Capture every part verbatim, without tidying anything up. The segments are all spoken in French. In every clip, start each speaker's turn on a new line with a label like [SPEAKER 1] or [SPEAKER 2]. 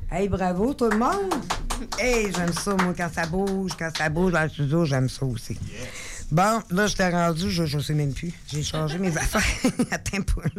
[SPEAKER 1] Hey, bravo tout le monde! Hey, j'aime ça, moi, quand ça bouge, quand ça bouge dans le studio, j'aime ça aussi. Yeah. Bon, là, je t'ai rendu, je ne sais même plus. J'ai changé mes affaires. Attends un peu.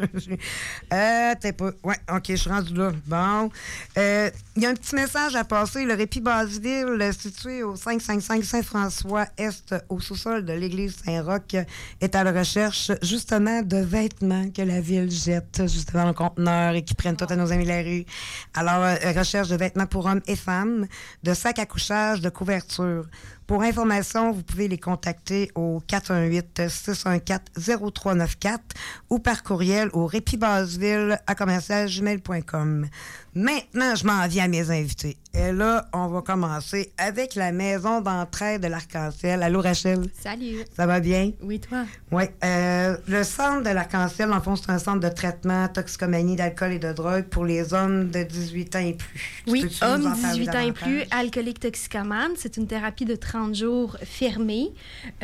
[SPEAKER 1] Euh, attends un peu. Ouais, OK, je suis rendu là. Bon. Il euh, y a un petit message à passer. Le Répit Basseville, situé au cinq cent cinquante-cinq Saint-François-Est, au sous-sol de l'église Saint-Roch, est à la recherche, justement, de vêtements que la ville jette, justement, dans le conteneur et qui prennent tout à nos amis de la rue. Alors, euh, recherche de vêtements pour hommes et femmes, de sacs à couchage, de couvertures. Pour information, vous pouvez les contacter au quatre un huit, six un quatre, zéro trois neuf quatre ou par courriel au répitbasseville à commercial gmail point com. Maintenant, je m'en viens à mes invités. Et là, on va commencer avec la maison d'entraide de l'Arc-en-Ciel. Allô, Rachel?
[SPEAKER 2] Salut.
[SPEAKER 1] Ça va bien?
[SPEAKER 2] Oui, toi?
[SPEAKER 1] Oui. Euh, le centre de l'Arc-en-Ciel, en fond, c'est un centre de traitement, toxicomanie, d'alcool et de drogue pour les hommes de dix-huit ans et plus.
[SPEAKER 2] Oui, hommes dix-huit ans et plus, alcooliques toxicomanes. C'est une thérapie de trente jours fermée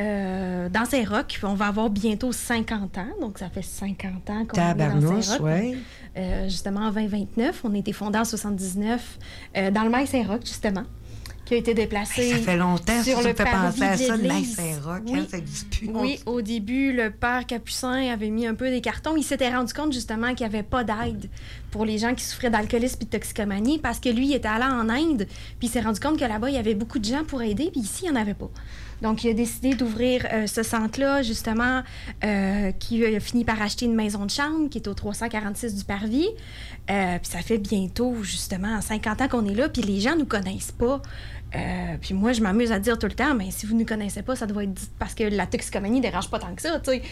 [SPEAKER 2] euh, dans Saint-Roch. On va avoir bientôt cinquante ans, donc ça fait cinquante ans qu'on est dans Saint-Roch.
[SPEAKER 1] Ouais.
[SPEAKER 2] Euh, justement, en vingt vingt-neuf, on a été fondé en soixante-dix-neuf euh, dans le Mail Saint-Roch, justement, qui a été déplacé.
[SPEAKER 1] Hey, ça fait longtemps
[SPEAKER 2] sur
[SPEAKER 1] que
[SPEAKER 2] le
[SPEAKER 1] tu me fais penser à ça, le Mail
[SPEAKER 2] l'église.
[SPEAKER 1] Saint-Roch.
[SPEAKER 2] Oui.
[SPEAKER 1] Hein, ça n'existe plus.
[SPEAKER 2] Oui, au début, le père Capucin avait mis un peu des cartons. Il s'était rendu compte, justement, qu'il n'y avait pas d'aide pour les gens qui souffraient d'alcoolisme et de toxicomanie parce que lui, il était allé en Inde, puis il s'est rendu compte que là-bas, il y avait beaucoup de gens pour aider, puis ici, il n'y en avait pas. Donc, il a décidé d'ouvrir euh, ce centre-là, justement, euh, qui a fini par acheter une maison de chambre qui est au trois cent quarante-six du Parvis. Euh, puis ça fait bientôt, justement, cinquante ans qu'on est là, puis les gens ne nous connaissent pas. Euh, puis moi, je m'amuse à dire tout le temps, mais si vous ne nous connaissez pas, ça doit être dit parce que la toxicomanie ne dérange pas tant que ça, tu sais.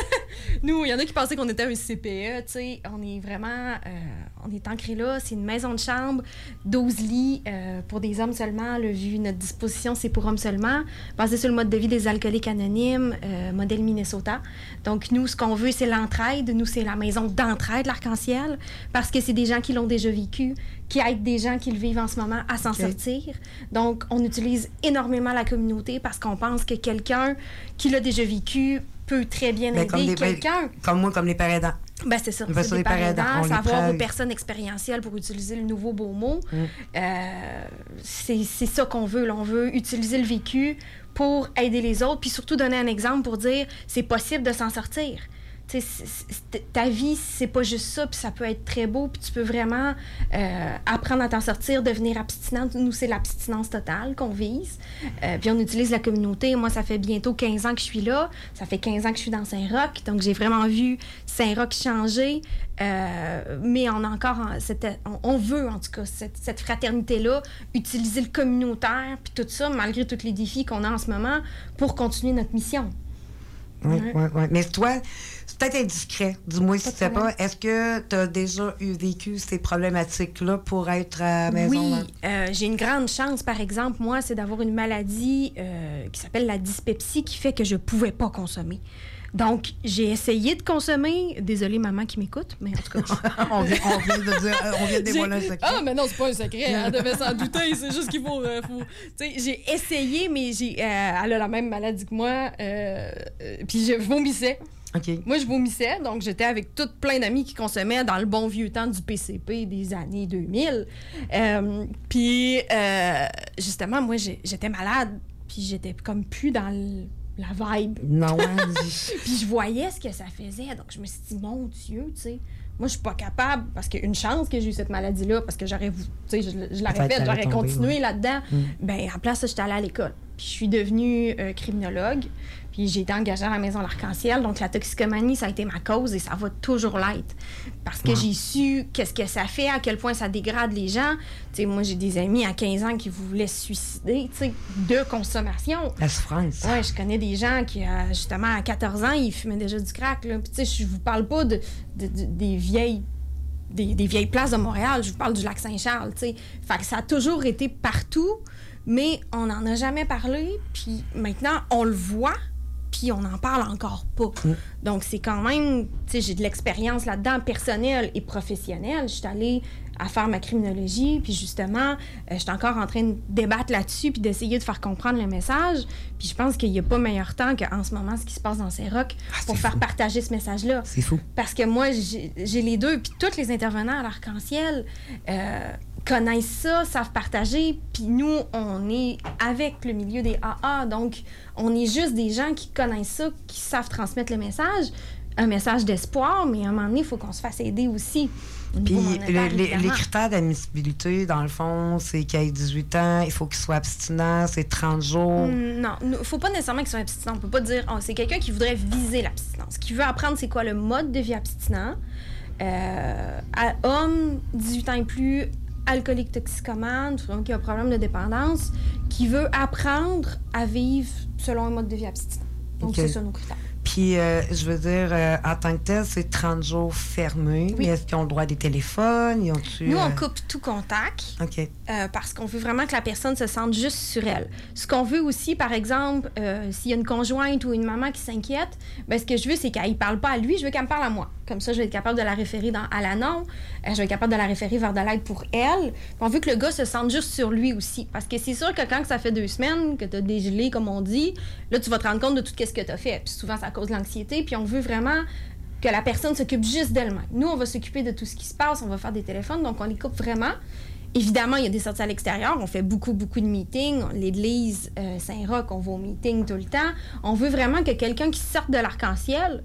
[SPEAKER 2] Nous, il y en a qui pensaient qu'on était un C P E, tu sais. On est vraiment... Euh, on est ancré là. C'est une maison de chambre, douze lits euh, pour des hommes seulement. Là, vu notre disposition, c'est pour hommes seulement. Basé sur le mode de vie des alcooliques anonymes, euh, modèle Minnesota. Donc, nous, ce qu'on veut, c'est l'entraide. Nous, c'est la maison d'entraide, l'Arc-en-Ciel, parce que c'est des gens qui l'ont déjà vécu, qui aident des gens qui le vivent en ce moment à s'en okay. sortir. Donc, on utilise énormément la communauté parce qu'on pense que quelqu'un qui l'a déjà vécu peut très bien ben, aider comme des, quelqu'un.
[SPEAKER 1] Ben, comme moi, comme les parents aidants.
[SPEAKER 2] Ben, c'est ça. C'est des parents aidants, savoir aux personnes expérientielles pour utiliser le nouveau beau mot. Mm. Euh, c'est, c'est ça qu'on veut. Là. On veut utiliser le vécu pour aider les autres, puis surtout donner un exemple pour dire c'est possible de s'en sortir. C'est, c'est, ta vie, c'est pas juste ça, puis ça peut être très beau, puis tu peux vraiment euh, apprendre à t'en sortir, devenir abstinent. Nous, c'est l'abstinence totale qu'on vise. Euh, puis on utilise la communauté. Moi, ça fait bientôt quinze ans que je suis là. Ça fait quinze ans que je suis dans Saint-Roch. Donc, j'ai vraiment vu Saint-Roch changer. Euh, mais on a encore... Cette, on, on veut, en tout cas, cette, cette fraternité-là, utiliser le communautaire, puis tout ça, malgré tous les défis qu'on a en ce moment, pour continuer notre mission.
[SPEAKER 1] Oui, oui, oui. Ouais. Mais toi... C'est peut-être indiscret, dis-moi si tu sais pas. Est-ce que tu as déjà eu vécu ces problématiques-là pour être à la maison?
[SPEAKER 2] Oui, euh, j'ai une grande chance, par exemple, moi, c'est d'avoir une maladie euh, qui s'appelle la dyspepsie qui fait que je pouvais pas consommer. Donc, j'ai essayé de consommer. Désolée, maman qui m'écoute, mais en tout cas...
[SPEAKER 1] on, vient, on vient de dire, on vient de dévoiler un secret.
[SPEAKER 2] Ah, mais non, c'est pas un secret. Elle devait s'en douter. C'est juste qu'il faut... Euh, faut... Tu sais, j'ai essayé, mais j'ai, euh, elle a la même maladie que moi. Euh, euh, puis je vomissais.
[SPEAKER 1] Okay.
[SPEAKER 2] Moi, je vomissais, donc j'étais avec tout plein d'amis qui consommaient dans le bon vieux temps du P C P des années deux mille. Euh, puis, euh, justement, moi, j'ai, j'étais malade, puis j'étais comme plus dans le, la vibe.
[SPEAKER 1] Non.
[SPEAKER 2] Puis je voyais ce que ça faisait, donc je me suis dit, mon Dieu, tu sais, moi, je suis pas capable, parce qu'une chance que j'ai eu cette maladie-là, parce que j'aurais, tu sais, je, je l'aurais faite, j'aurais tombé, continué ouais. là-dedans. Mm. Ben, en place, j'étais allée à l'école. Puis je suis devenue euh, criminologue. Puis j'ai été engagée à la maison l'Arc-en-Ciel. Donc la toxicomanie, ça a été ma cause et ça va toujours l'être. Parce que wow. j'ai su qu'est-ce que ça fait, à quel point ça dégrade les gens. Tu sais, moi, j'ai des amis à quinze ans qui voulaient se suicider, tu sais, de consommation.
[SPEAKER 1] La souffrance.
[SPEAKER 2] Oui, je connais des gens qui, euh, justement, à quatorze ans, ils fumaient déjà du crack. Là. Puis tu sais, je vous parle pas de, de, de, des vieilles Des, des vieilles places de Montréal, je vous parle du lac Saint-Charles, tu sais. Fait que ça a toujours été partout, mais on n'en a jamais parlé, puis maintenant, on le voit, puis on n'en parle encore pas. Mm. Donc, c'est quand même, tu sais, j'ai de l'expérience là-dedans, personnelle et professionnelle. Je suis allée à faire ma criminologie, puis justement, euh, je suis encore en train de débattre là-dessus, puis d'essayer de faire comprendre le message. Puis je pense qu'il n'y a pas meilleur temps qu'en ce moment, ce qui se passe dans Saint-Roch, ah, pour faire fou. Partager ce message-là.
[SPEAKER 1] C'est fou.
[SPEAKER 2] Parce que moi, j'ai, j'ai les deux, puis tous les intervenants à l'Arc-en-Ciel euh, connaissent ça, savent partager, puis nous, on est avec le milieu des A A, donc on est juste des gens qui connaissent ça, qui savent transmettre le message, un message d'espoir, mais à un moment donné, il faut qu'on se fasse aider aussi.
[SPEAKER 1] Puis le, les, les critères d'admissibilité, dans le fond, c'est qu'il ait dix-huit ans, il faut qu'il soit abstinent, c'est trente jours.
[SPEAKER 2] Mm, non, il ne faut pas nécessairement qu'il soit abstinent. On ne peut pas dire, oh, c'est quelqu'un qui voudrait viser l'abstinence, qui veut apprendre c'est quoi le mode de vie abstinent. Euh, à, homme, dix-huit ans et plus, alcoolique toxicomane, qui a un problème de dépendance, qui veut apprendre à vivre selon un mode de vie abstinent. Donc, okay. C'est ça nos critères.
[SPEAKER 1] Puis, euh, je veux dire, euh, en tant que tel, c'est trente jours fermés. Oui. Mais est-ce qu'ils ont le droit à des téléphones? Ils ont-tu,
[SPEAKER 2] Nous, on
[SPEAKER 1] euh...
[SPEAKER 2] coupe tout contact.
[SPEAKER 1] OK.
[SPEAKER 2] Euh, parce qu'on veut vraiment que la personne se sente juste sur elle. Ce qu'on veut aussi, par exemple, euh, s'il y a une conjointe ou une maman qui s'inquiète, bien, ce que je veux, c'est qu'elle ne parle pas à lui, je veux qu'elle me parle à moi. Comme ça, je vais être capable de la référer dans, à l'ANON. Euh, je vais être capable de la référer vers de l'aide pour elle. Puis on veut que le gars se sente juste sur lui aussi. Parce que c'est sûr que quand ça fait deux semaines que tu as dégelé, comme on dit, là, tu vas te rendre compte de tout ce que tu as fait. Puis souvent, ça cause l'anxiété. Puis on veut vraiment que la personne s'occupe juste d'elle-même. Nous, on va s'occuper de tout ce qui se passe. On va faire des téléphones. Donc, on les coupe vraiment. Évidemment, il y a des sorties à l'extérieur. On fait beaucoup, beaucoup de meetings. L'église euh, Saint-Roch, on va au meeting tout le temps. On veut vraiment que quelqu'un qui sorte de l'Arc-en-Ciel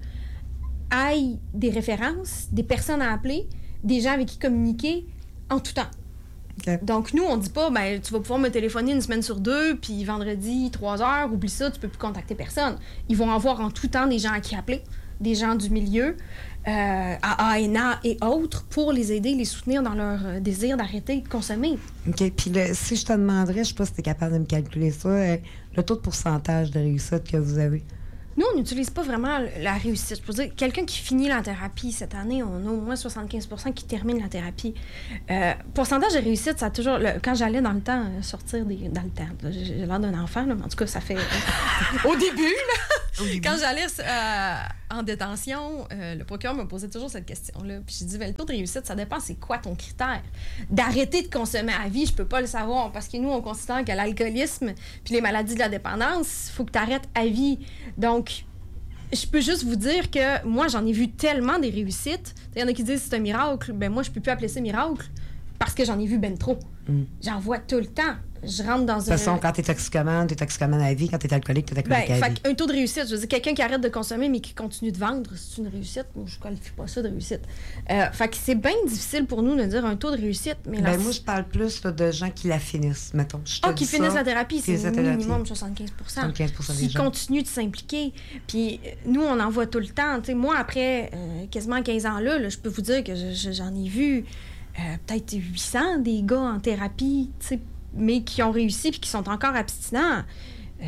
[SPEAKER 2] aille des références, des personnes à appeler, des gens avec qui communiquer en tout temps. Okay. Donc, nous, on dit pas, ben, tu vas pouvoir me téléphoner une semaine sur deux, puis vendredi, trois heures, oublie ça, tu peux plus contacter personne. Ils vont avoir en tout temps des gens à qui appeler, des gens du milieu, euh, à A N A et autres, pour les aider, les soutenir dans leur euh, désir d'arrêter de consommer.
[SPEAKER 1] OK. Puis le, si je te demanderais, je sais pas si tu es capable de me calculer ça, euh, le taux de pourcentage de réussite que vous avez?
[SPEAKER 2] Nous, on n'utilise pas vraiment la réussite. Je peux dire, quelqu'un qui finit la thérapie cette année, on a au moins soixante-quinze pour cent qui termine la thérapie. Euh, pourcentage de réussite, ça a toujours... Le, quand j'allais dans le temps, euh, sortir des, dans le temps, là, j'ai l'air d'un enfant, là, mais en tout cas, ça fait... Euh, au début, là, au début. Quand j'allais euh, en détention, euh, le procureur me posait toujours cette question-là. Puis j'ai dit, ben, le taux de réussite, ça dépend, c'est quoi ton critère? D'arrêter de consommer à vie, je peux pas le savoir, parce que nous, on considère que l'alcoolisme puis les maladies de la dépendance, il faut que tu arrêtes à vie. Donc, je peux juste vous dire que moi, j'en ai vu tellement des réussites. Il y en a qui disent que c'est un miracle. Ben moi, je peux plus appeler ça miracle parce que j'en ai vu ben trop. Mm. J'en vois tout le temps. Je rentre dans un...
[SPEAKER 1] De toute façon, un... quand t'es toxicomane, t'es toxicomane à vie. Quand t'es alcoolique, t'es alcoolique
[SPEAKER 2] ben,
[SPEAKER 1] à vie.
[SPEAKER 2] Un taux de réussite, je veux dire, quelqu'un qui arrête de consommer mais qui continue de vendre, c'est une réussite. Moi, je ne qualifie pas ça de réussite. Euh, fait que c'est bien difficile pour nous de dire un taux de réussite. Mais
[SPEAKER 1] ben,
[SPEAKER 2] là,
[SPEAKER 1] moi, je parle plus là, de gens qui la finissent, mettons. Ah,
[SPEAKER 2] oh, qui finissent ça, la thérapie, c'est minimum soixante-quinze pour cent. soixante-quinze pour cent des qui gens. Continuent de s'impliquer. Puis nous, on en voit tout le temps. T'sais, moi, après euh, quasiment quinze ans là, là, je peux vous dire que je, je, j'en ai vu euh, peut-être huit cents des gars en thérapie, tu sais, mais qui ont réussi puis qui sont encore abstinents. Euh,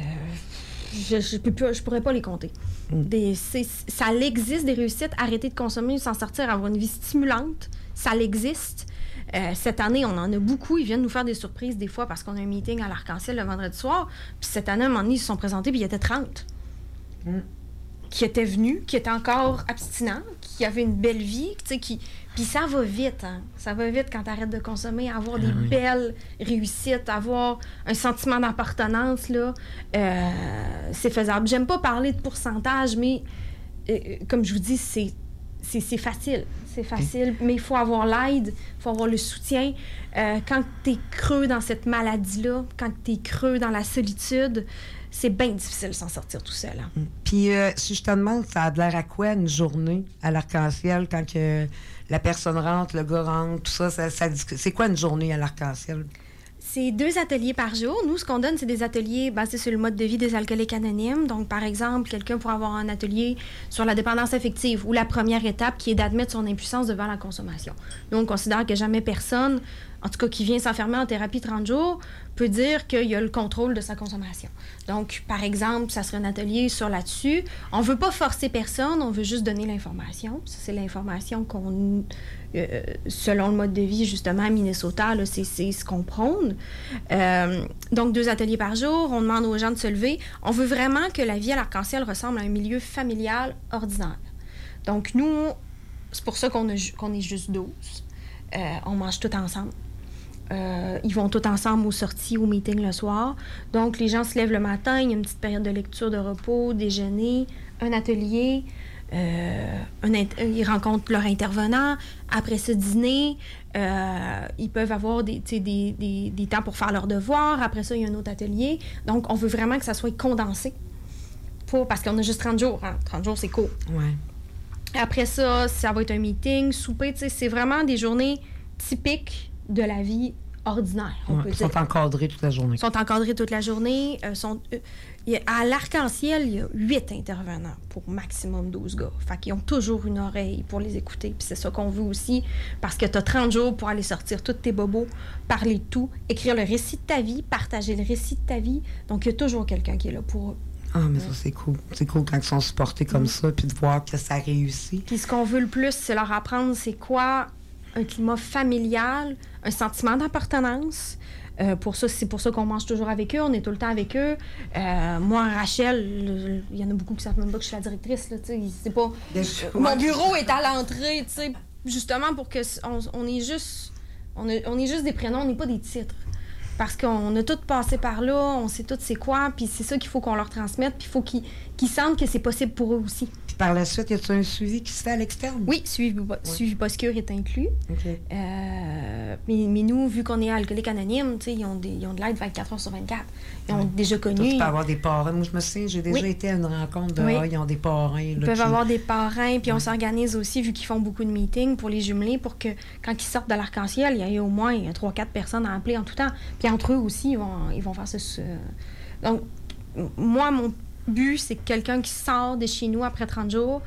[SPEAKER 2] je ne je pourrais pas les compter. Mm. Des, ça existe, des réussites. Arrêter de consommer, s'en sortir, avoir une vie stimulante, ça existe. Euh, cette année, on en a beaucoup. Ils viennent nous faire des surprises des fois parce qu'on a un meeting à l'Arc-en-Ciel le vendredi soir. Puis cette année, à un moment donné, ils se sont présentés puis il y était trente. Mm. Qui étaient venus, qui étaient encore abstinents, qui avaient une belle vie, tu sais, qui... Puis ça va vite, hein? Ça va vite quand tu arrêtes de consommer, avoir ah, des oui. belles réussites, avoir un sentiment d'appartenance, là, euh, c'est faisable. J'aime pas parler de pourcentage, mais euh, comme je vous dis, c'est, c'est, c'est facile. C'est facile, mais il faut avoir l'aide, il faut avoir le soutien. Euh, quand tu es creux dans cette maladie-là, quand tu es creux dans la solitude, c'est bien difficile de s'en sortir tout seul. Hein.
[SPEAKER 1] Puis, euh, si je te demande, ça a l'air à quoi une journée à l'Arc-en-Ciel quand que la personne rentre, le gars rentre, tout ça, ça, ça c'est quoi une journée à l'Arc-en-Ciel?
[SPEAKER 2] C'est deux ateliers par jour. Nous, ce qu'on donne, c'est des ateliers basés sur le mode de vie des alcooliques anonymes. Donc, par exemple, quelqu'un pourrait avoir un atelier sur la dépendance affective ou la première étape qui est d'admettre son impuissance devant la consommation. Nous, on considère que jamais personne, en tout cas qui vient s'enfermer en thérapie trente jours, peut dire qu'il y a le contrôle de sa consommation. Donc, par exemple, ça serait un atelier sur là-dessus. On ne veut pas forcer personne, on veut juste donner l'information. Ça, c'est l'information qu'on, euh, selon le mode de vie, justement, à Minnesota, là, c'est, c'est ce qu'on prône. Euh, donc, deux ateliers par jour. On demande aux gens de se lever. On veut vraiment que la vie à l'Arc-en-Ciel ressemble à un milieu familial ordinaire. Donc, nous, c'est pour ça qu'on, a, qu'on est juste douze. Euh, on mange tout ensemble. Euh, ils vont tous ensemble aux sorties, au meeting le soir. Donc, les gens se lèvent le matin, il y a une petite période de lecture, de repos, déjeuner, un atelier, euh, un int- ils rencontrent leur intervenant. Après ce dîner, euh, ils peuvent avoir des, des, des, des temps pour faire leurs devoirs. Après ça, il y a un autre atelier. Donc, on veut vraiment que ça soit condensé. Pour, parce qu'on a juste trente jours. Hein. trente jours, c'est court.
[SPEAKER 1] Ouais.
[SPEAKER 2] Après ça, ça va être un meeting, souper. C'est vraiment des journées typiques de la vie ordinaire, on
[SPEAKER 1] Ouais,
[SPEAKER 2] peut
[SPEAKER 1] ils
[SPEAKER 2] dire.
[SPEAKER 1] sont encadrés toute la journée.
[SPEAKER 2] Ils sont encadrés toute la journée. Euh, sont, euh, y a, à l'Arc-en-Ciel, il y a huit intervenants pour maximum douze gars. Fait qu'ils ont toujours une oreille pour les écouter. Puis c'est ça qu'on veut aussi, parce que tu as trente jours pour aller sortir tous tes bobos, parler de tout, écrire le récit de ta vie, partager le récit de ta vie. Donc, il y a toujours quelqu'un qui est là pour eux.
[SPEAKER 1] Ah, mais ça, c'est cool. C'est cool quand ils sont supportés comme mmh. ça, puis de voir que ça réussit.
[SPEAKER 2] Puis ce qu'on veut le plus, c'est leur apprendre c'est quoi un climat familial, un sentiment d'appartenance. Euh, pour ça, c'est pour ça qu'on mange toujours avec eux, on est tout le temps avec eux. Euh, moi, Rachel, il y en a beaucoup qui savent même pas que je suis la directrice. Là, c'est pas... Mon bureau est à l'entrée, justement pour que on, on est juste, on, a, on est juste des prénoms, on n'est pas des titres. Parce qu'on a tous passé par là, on sait tous c'est quoi, puis c'est ça qu'il faut qu'on leur transmette, puis il faut qu'ils, qu'ils sentent que c'est possible pour eux aussi.
[SPEAKER 1] Puis par la suite, y a-t-il un suivi qui se fait à l'externe?
[SPEAKER 2] Oui, suivi, oui. suivi Poscure est inclus.
[SPEAKER 1] Okay.
[SPEAKER 2] Euh, mais, mais nous, vu qu'on est alcoolique anonyme, ils ont, des, ils ont de l'aide vingt-quatre heures sur vingt-quatre. Ils ont ouais. déjà connu.
[SPEAKER 1] Toi, tu peux avoir des parrains. Moi, je me souviens, j'ai déjà oui. été à une rencontre de oui. ah, ils ont des parrains.
[SPEAKER 2] Ils
[SPEAKER 1] là,
[SPEAKER 2] peuvent
[SPEAKER 1] qui...
[SPEAKER 2] avoir des parrains, puis
[SPEAKER 1] ouais.
[SPEAKER 2] on s'organise aussi, vu qu'ils font beaucoup de meetings, pour les jumeler, pour que quand ils sortent de l'Arc-en-Ciel, il y ait au moins trois quatre personnes à appeler en tout temps. Puis entre eux aussi, ils vont, ils vont faire ça. Donc, moi, mon but, c'est que quelqu'un qui sort de chez nous après trente jours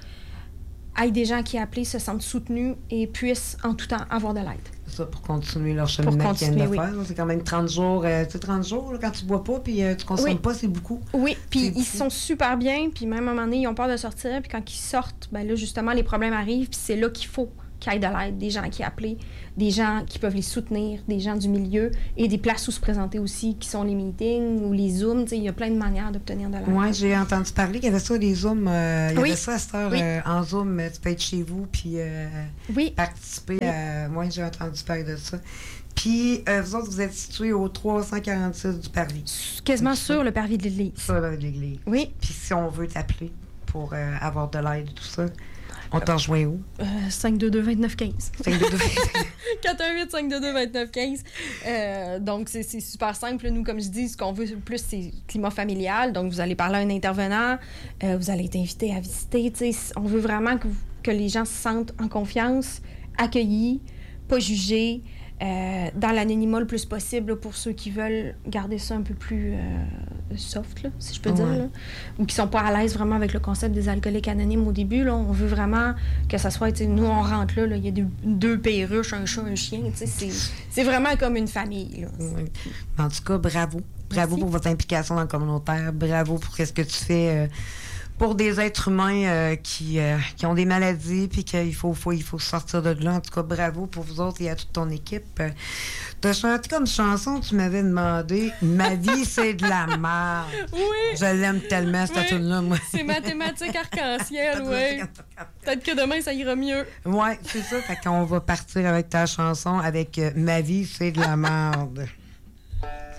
[SPEAKER 2] ait des gens qui appellent, se sentent soutenus et puissent en tout temps avoir de l'aide.
[SPEAKER 1] C'est ça, pour continuer leur cheminement qu'ils viennent de faire. Oui. C'est quand même trente jours. Euh, tu sais, trente jours, là, quand tu bois pas puis euh, tu consommes oui. pas, c'est beaucoup.
[SPEAKER 2] Oui, puis ils
[SPEAKER 1] beaucoup.
[SPEAKER 2] sont super bien, puis même à un moment donné, ils ont peur de sortir, puis quand ils sortent, ben là, justement, les problèmes arrivent, puis c'est là qu'il faut qu'il y ait de l'aide, des gens qui appellent, des gens qui peuvent les soutenir, des gens du milieu, et des places où se présenter aussi, qui sont les meetings ou les Zooms. Il y a plein de manières d'obtenir de l'aide.
[SPEAKER 1] Oui, j'ai entendu parler qu'il y avait ça, les Zooms. Euh, il y
[SPEAKER 2] oui.
[SPEAKER 1] avait ça à cette heure
[SPEAKER 2] oui.
[SPEAKER 1] euh, en Zoom. Tu peux être chez vous puis euh,
[SPEAKER 2] oui.
[SPEAKER 1] participer.
[SPEAKER 2] Oui.
[SPEAKER 1] À... Moi, j'ai entendu parler de ça. Puis, euh, vous autres, vous êtes situés au trois cent quarante-six du Parvis.
[SPEAKER 2] Quasiment sur ça? Le Parvis de l'Église.
[SPEAKER 1] Sur le Parvis de l'Église.
[SPEAKER 2] Oui.
[SPEAKER 1] Puis, si on veut t'appeler pour euh, avoir de l'aide et tout ça, on t'en rejoint où?
[SPEAKER 2] Euh, cinq deux deux, vingt-neuf quinze.
[SPEAKER 1] cinq deux deux, vingt-neuf
[SPEAKER 2] quatre un huit, cinq deux deux, vingt-neuf quinze. Euh, donc, c'est, c'est super simple. Nous, comme je dis, ce qu'on veut le plus, c'est le climat familial. Donc, vous allez parler à un intervenant, euh, vous allez être invité à visiter. T'sais. On veut vraiment que, vous, que les gens se sentent en confiance, accueillis, pas jugés, euh, dans l'anonymat le plus possible là, pour ceux qui veulent garder ça un peu plus euh, soft, là, si je peux ouais. dire, là, ou qui sont pas à l'aise vraiment avec le concept des alcooliques anonymes au début. Là, on veut vraiment que ça soit, nous, on rentre là, il y a deux, deux perruches, un chat, un chien. C'est, c'est vraiment comme une famille. Là.
[SPEAKER 1] Ouais. En tout cas, bravo. Bravo Merci. Pour votre implication dans le communautaire. Bravo pour ce que tu fais euh, pour des êtres humains euh, qui, euh, qui ont des maladies, puis qu'il faut, faut, il faut sortir de là. En tout cas, bravo pour vous autres et à toute ton équipe. Euh, tu as chanté comme chanson, tu m'avais demandé « Ma vie, c'est de la merde ».
[SPEAKER 2] Oui.
[SPEAKER 1] Je l'aime tellement, cette
[SPEAKER 2] oui.
[SPEAKER 1] tune-là, moi.
[SPEAKER 2] C'est mathématiques arc-en-ciel, oui. Peut-être que demain, ça ira mieux.
[SPEAKER 1] Oui, c'est ça. Fait qu'on va partir avec ta chanson, avec euh, « Ma vie, c'est de la merde ».